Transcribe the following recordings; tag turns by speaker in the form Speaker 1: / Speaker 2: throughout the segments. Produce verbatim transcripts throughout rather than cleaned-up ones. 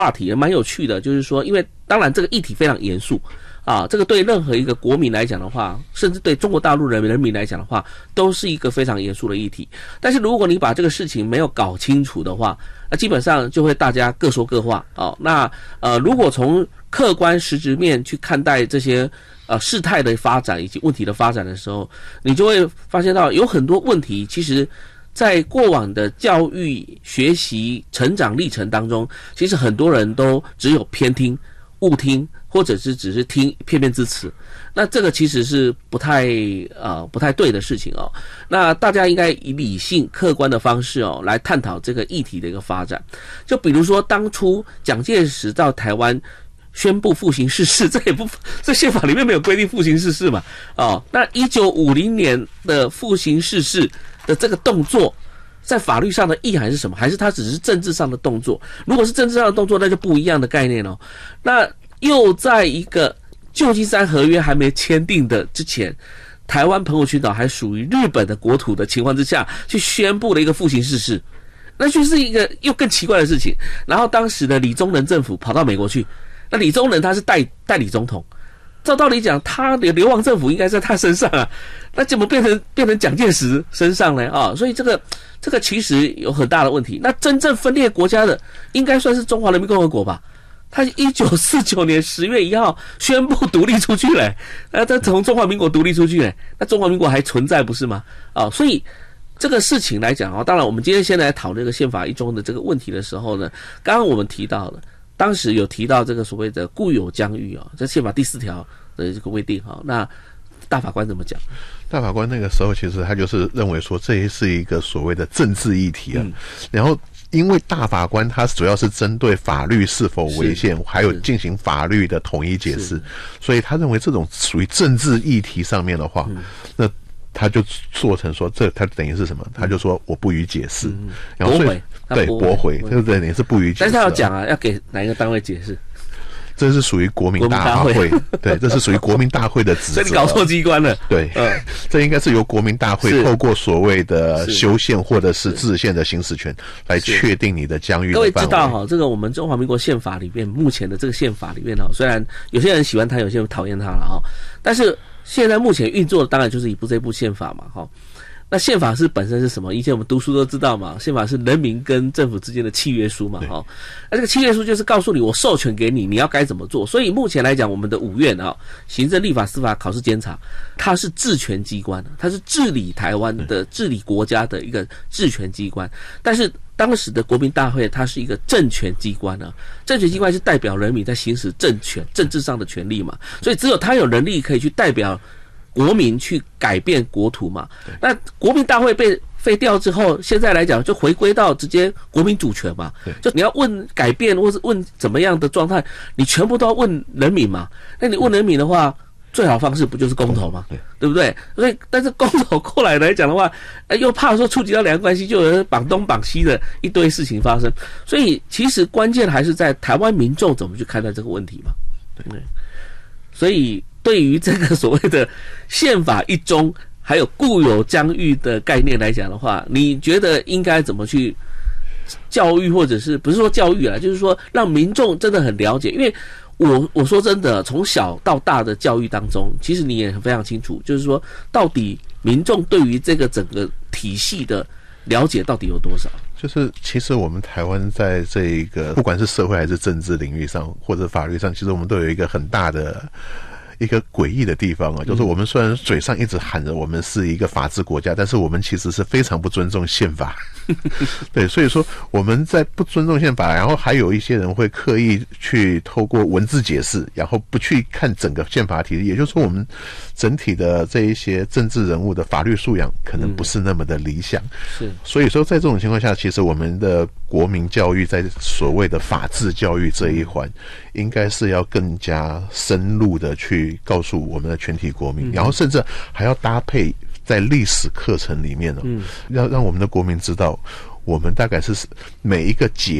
Speaker 1: 话题也蛮有趣的，就是说，因为当然这个议题非常严肃啊，这个对任何一个国民来讲的话，甚至对中国大陆人人民来讲的话，都是一个非常严肃的议题。但是如果你把这个事情没有搞清楚的话，那基本上就会大家各说各话啊。那呃，如果从客观实质面去看待这些呃事态的发展以及问题的发展的时候，你就会发现到有很多问题其实在过往的教育、学习、成长历程当中，其实很多人都只有偏听、误听，或者是只是听片面之词。那这个其实是不太呃不太对的事情哦。那大家应该以理性、客观的方式哦来探讨这个议题的一个发展。就比如说当初蒋介石到台湾宣布复行世事，这也不这宪法里面没有规定复行世事嘛？哦，那一九五零年的复行世事的这个动作，在法律上的意涵是什么？还是它只是政治上的动作？如果是政治上的动作，那就不一样的概念哦。那又在一个旧金山合约还没签订的之前，台湾澎湖群岛还属于日本的国土的情况之下，去宣布了一个复行世事，那就是一个又更奇怪的事情。然后当时的李宗仁政府跑到美国去，那李宗仁他是代代理总统。照道理讲，他的流亡政府应该在他身上啊，那怎么变成变成蒋介石身上呢？啊，所以这个这个其实有很大的问题。那真正分裂国家的，应该算是中华人民共和国吧？他一九四九年十月一号宣布独立出去了，那他从中华民国独立出去了，那中华民国还存在不是吗？啊，所以这个事情来讲啊，当然我们今天先来讨论这个宪法一中的这个问题的时候呢，刚刚我们提到了。当时有提到这个所谓的固有疆域啊，在宪法第四条的这个规定哈，那大法官怎么讲？
Speaker 2: 大法官那个时候其实他就是认为说，这是一个所谓的政治议题啊，嗯、然后因为大法官他主要是针对法律是否违宪，还有进行法律的统一解释，所以他认为这种属于政治议题上面的话，嗯、那他就做成说，这他等于是什么？他就说我不予解释，嗯、然后所以对驳回，对不对？你是不予解释。
Speaker 1: 但是他要讲啊，要给哪一个单位解释？
Speaker 2: 这是属于国民大会，对，这是属于国民大会的职责。
Speaker 1: 所以你搞错机关了。
Speaker 2: 对，嗯，这应该是由国民大会透过所谓的修宪或者是制宪的行使权来确定你的疆域的范围。
Speaker 1: 各位知道哈，这个我们中华民国宪法里面目前的这个宪法里面哈，虽然有些人喜欢它，有些人讨厌它了哈，但是现在目前运作的当然就是一部这部宪法嘛哈。那宪法是本身是什么？以前我们读书都知道嘛，宪法是人民跟政府之间的契约书嘛，哈。那这个契约书就是告诉你，我授权给你，你要该怎么做。所以目前来讲，我们的五院啊，行政、立法、司法、考试、监察，它是治权机关，它是治理台湾的、治理国家的一个治权机关。但是当时的国民大会，它是一个政权机关啊，政权机关是代表人民在行使政权、政治上的权利嘛，所以只有他有能力可以去代表国民去改变国土嘛。那国民大会被废掉之后，现在来讲就回归到直接国民主权嘛。就你要问改变或是问怎么样的状态，你全部都要问人民嘛。那你问人民的话，最好的方式不就是公投吗？对，对不对？所以，但是公投过来来讲的话，又怕说触及到两岸关系，就有人绑东绑西的一堆事情发生。所以，其实关键还是在台湾民众怎么去看待这个问题嘛。对不对？所以。对于这个所谓的宪法一中还有固有疆域的概念来讲的话，你觉得应该怎么去教育，或者是不是说教育啊，就是说让民众真的很了解？因为我我说真的，从小到大的教育当中，其实你也非常清楚，就是说到底民众对于这个整个体系的了解到底有多少？
Speaker 2: 就是其实我们台湾在这一个不管是社会还是政治领域上，或者法律上，其实我们都有一个很大的一个诡异的地方啊，就是我们虽然嘴上一直喊着我们是一个法治国家，但是我们其实是非常不尊重宪法。对，所以说我们在不尊重宪法，然后还有一些人会刻意去透过文字解释，然后不去看整个宪法体系，也就是说我们整体的这一些政治人物的法律素养可能不是那么的理想。
Speaker 1: 是，
Speaker 2: 所以说在这种情况下，其实我们的国民教育在所谓的法治教育这一环，应该是要更加深入的去告诉我们的全体国民，然后甚至还要搭配在历史课程里面哦，要让我们的国民知道，我们大概是每一个节点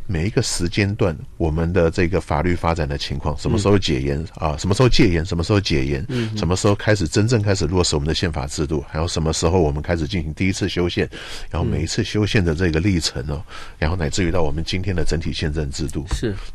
Speaker 2: 每一个时间段我们的这个法律发展的情况，什么时候解严、嗯、啊，什么时候戒严，什么时候解严、嗯、什么时候开始真正开始落实我们的宪法制度，还有什么时候我们开始进行第一次修宪，然后每一次修宪的这个历程哦，然后乃至于到我们今天的整体宪政制度。
Speaker 1: 是